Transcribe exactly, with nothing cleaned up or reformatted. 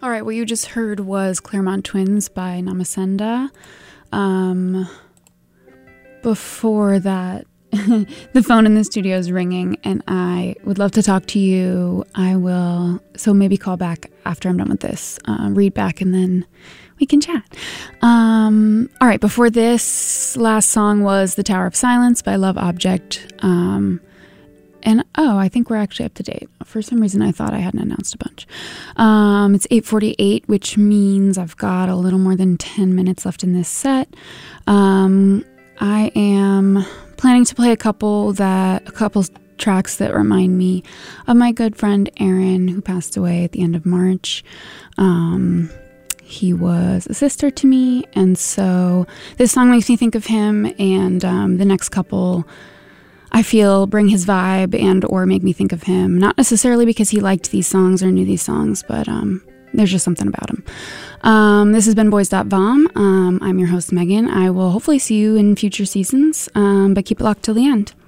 All right, what you just heard was Claremont Twins by Namasenda. Um, before that, the phone in the studio is ringing, and I would love to talk to you. I will, so maybe call back after I'm done with this, uh, read back, and then we can chat. Um, all right, before this, last song was The Tower of Silence by Love Object. Um, and, oh, I think we're actually up to date. For some reason, I thought I hadn't announced a bunch. Um, it's eight forty-eight, which means I've got a little more than ten minutes left in this set. Um, I am planning to play a couple that, a couple tracks that remind me of my good friend Aaron, who passed away at the end of March. Um... He was a sister to me, and so this song makes me think of him, and um, the next couple, I feel, bring his vibe and or make me think of him. Not necessarily because he liked these songs or knew these songs, but um, there's just something about him. Um, this has been Boys dot Vom. Um, I'm your host, Megan. I will hopefully see you in future seasons, um, but keep it locked till the end.